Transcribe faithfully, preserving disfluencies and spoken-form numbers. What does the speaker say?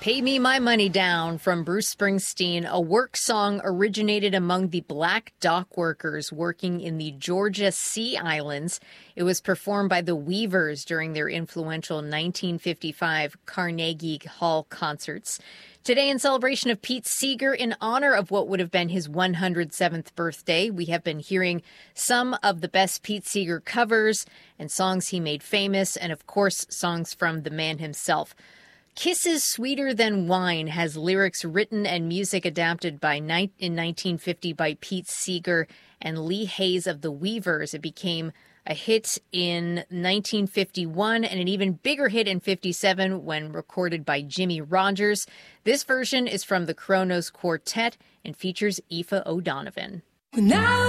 Pay Me My Money Down from Bruce Springsteen, a work song originated among the black dock workers working in the Georgia Sea Islands. It was performed by the Weavers during their influential nineteen fifty-five Carnegie Hall concerts. Today, in celebration of Pete Seeger, in honor of what would have been his one hundred seventh birthday, we have been hearing some of the best Pete Seeger covers and songs he made famous, and of course, songs from the man himself. Kisses Sweeter Than Wine has lyrics written and music adapted by night in nineteen fifty by Pete Seeger and Lee Hayes of the Weavers. It became a hit in nineteen fifty-one and an even bigger hit in fifty-seven when recorded by Jimmie Rodgers. This version is from the Kronos Quartet and features Aoife O'Donovan. Now